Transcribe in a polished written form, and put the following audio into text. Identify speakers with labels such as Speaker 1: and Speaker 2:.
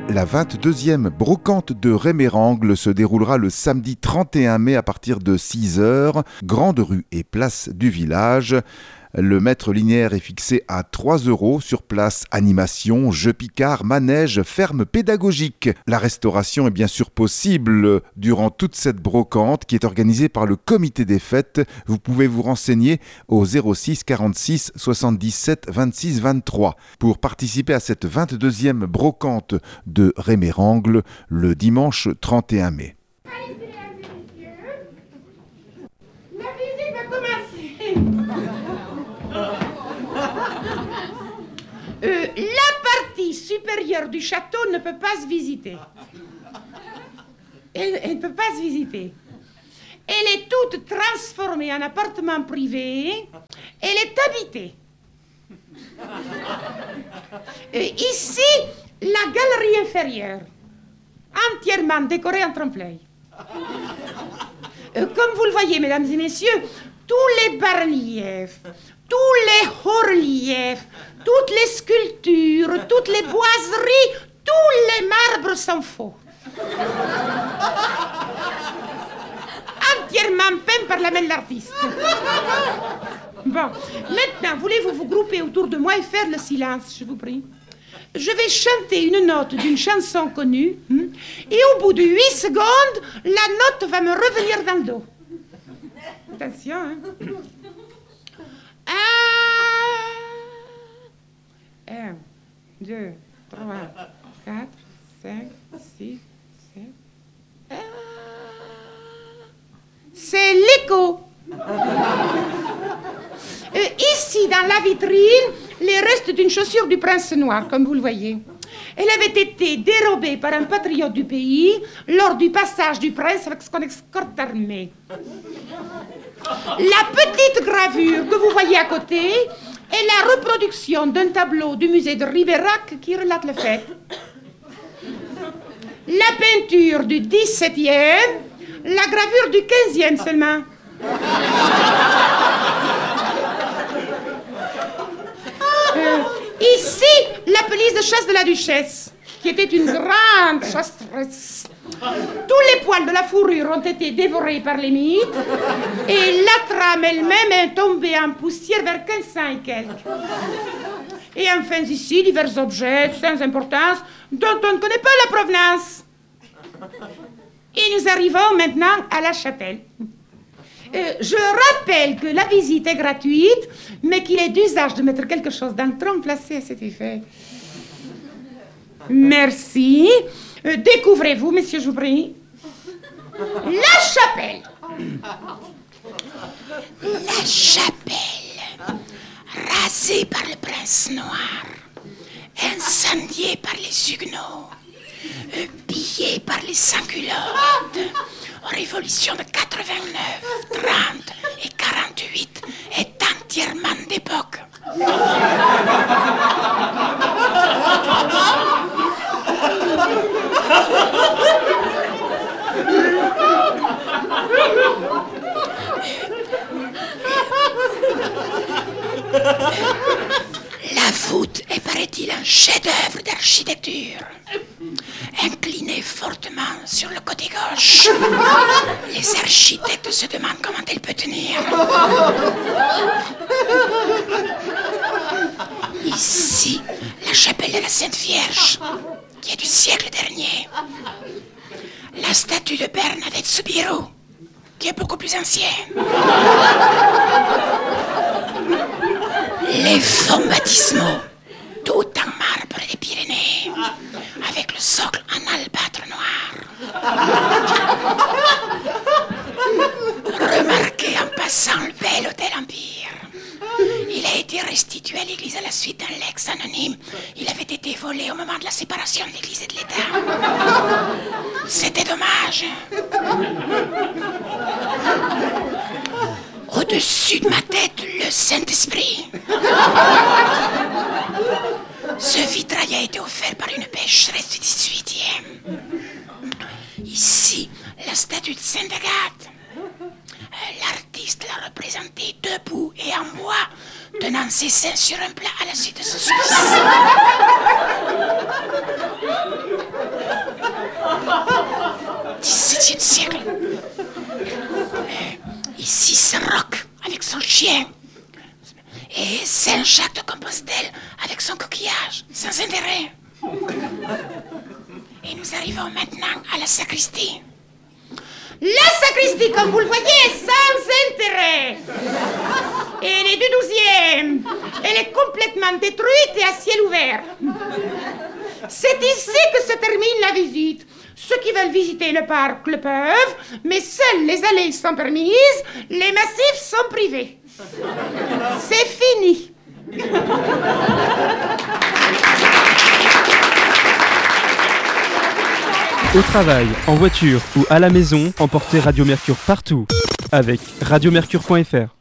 Speaker 1: La 22e brocante de Rémérangle se déroulera le samedi 31 mai à partir de 6h, grande rue et place du village. Le mètre linéaire est fixé à 3 € sur place. Animation, jeux picards, manège, ferme pédagogique. La restauration est bien sûr possible durant toute cette brocante qui est organisée par le comité des fêtes. Vous pouvez vous renseigner au 06 46 77 26 23 pour participer à cette 22e brocante de Rémérangle le dimanche 31 mai.
Speaker 2: La visite va commencer. La partie supérieure du château ne peut pas se visiter. Elle ne peut pas se visiter. Elle est toute transformée en appartement privé. Elle est habitée. Ici, la galerie inférieure, entièrement décorée en trompe-l'œil. Comme vous le voyez, mesdames et messieurs, tous les bas-reliefs, tous les hauts-reliefs, toutes les sculptures, toutes les boiseries, tous les marbres sont faux. Entièrement peints par la main de l'artiste. Bon, maintenant, voulez-vous vous grouper autour de moi et faire le silence, je vous prie? Je vais chanter une note d'une chanson connue, et au bout de 8 secondes, la note va me revenir dans le dos. Attention, hein. 1, 2, 3, 4, 5, 6, 7... C'est l'écho. Ici, dans la vitrine, les restes d'une chaussure du prince noir, comme vous le voyez. Elle avait été dérobée par un patriote du pays lors du passage du prince avec son escorte armée. La petite gravure que vous voyez à côté est la reproduction d'un tableau du musée de Ribérac qui relate le fait. La peinture du 17e, la gravure du 15e seulement. Ici, la pelisse de chasse de la duchesse, qui était une grande chasseresse. Tous les poils de la fourrure ont été dévorés par les mites et la trame elle-même est tombée en poussière vers 1500 et quelques. Et enfin ici, divers objets sans importance dont on ne connaît pas la provenance. Et nous arrivons maintenant à la chapelle. Je rappelle que la visite est gratuite, mais qu'il est d'usage de mettre quelque chose dans le tronc placé à cet effet. Merci. Découvrez-vous, messieurs, je vous prie. La chapelle. La chapelle, rasée par le prince noir, incendiée par les Huguenots, pillée par les sans-culottes, révolution de 89, 30 et 48 est entièrement d'époque. La voûte est, paraît-il, un chef-d'œuvre d'architecture. Inclinée fortement sur le côté gauche, les architectes se demandent comment elle peut tenir. Ici, la chapelle de la Sainte Vierge, qui est du siècle dernier. La statue de Bernadette Soubirous, qui est beaucoup plus ancienne. Les fonds baptismaux, tout en marbre des Pyrénées, avec le socle en albâtre noir. Remarquez en passant le bel hôtel Empire. Il a été restitué à l'église à la suite d'un legs anonyme. Il avait été volé au moment de la séparation de l'église et de l'État. C'était dommage. Au-dessus de ma tête, le Saint-Esprit. Ce vitrail a été offert par une pécheresse du 18e. Ici, la statue de Sainte Agathe. L'artiste l'a représentée debout et en bois, tenant ses seins sur un plat à la suite de son supplice. page sans intérêt. Et nous arrivons maintenant à la sacristie. La sacristie, comme vous le voyez, est sans intérêt. Elle est du 12e. Elle est complètement détruite et à ciel ouvert. C'est ici que se termine la visite. Ceux qui veulent visiter le parc le peuvent, mais seules les allées sont permises, les massifs sont privés. C'est fini.
Speaker 3: Au travail, en voiture ou à la maison, emportez Radio Mercure partout avec radiomercure.fr.